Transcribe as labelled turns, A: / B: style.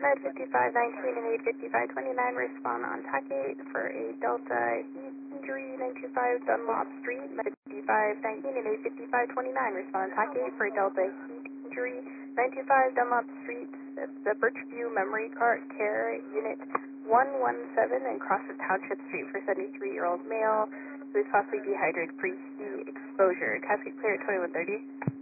A: Med 5519 and 85529 respond on TAC 8 for a Delta heat injury 925 Dunlop Street. Med 5519 and 85529 respond on TAC 8 for a Delta heat injury 925 Dunlop Street. The Birchview Memory Care Unit 117 and Crossett Township Street for 73-year-old male who is possibly dehydrated pre-heat exposure. Casket clear at 2130.